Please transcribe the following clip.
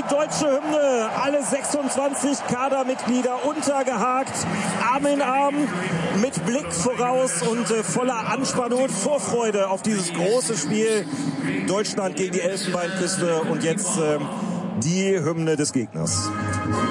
die deutsche Hymne. Alle 26 Kadermitglieder untergehakt, Arm in Arm, mit Blick voraus und voller Anspannung und Vorfreude auf dieses große Spiel. Deutschland gegen die Elfenbeinküste und jetzt die Hymne des Gegners.